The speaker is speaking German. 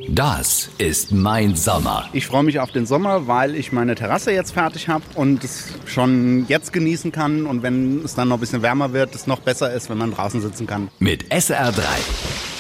Das ist mein Sommer. Ich freue mich auf den Sommer, weil ich meine Terrasse jetzt fertig habe und es schon jetzt genießen kann. Und wenn es dann noch ein bisschen wärmer wird, es noch besser ist, wenn man draußen sitzen kann. Mit SR3.